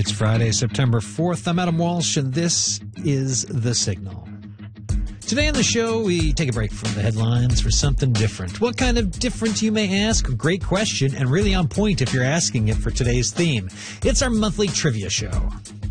It's Friday, September 4th. I'm Adam Walsh, and this is The Signal. Today on the show, we take a break from the headlines for something different. What kind of different, you may ask? Great question, and really on point if you're asking it for today's theme. It's our monthly trivia show.